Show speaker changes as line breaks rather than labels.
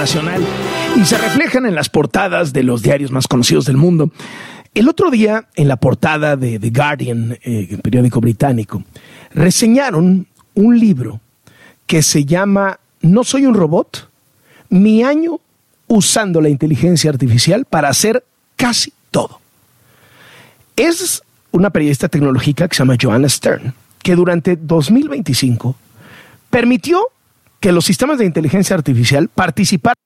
internacional y se reflejan en las portadas de los diarios más conocidos del mundo. El otro día, en la portada de The Guardian, el periódico británico, reseñaron un libro que se llama No soy un robot, mi año usando la inteligencia artificial para hacer casi todo. Es una periodista tecnológica que se llama Joanna Stern, que durante 2025 permitió que los sistemas de inteligencia artificial participaran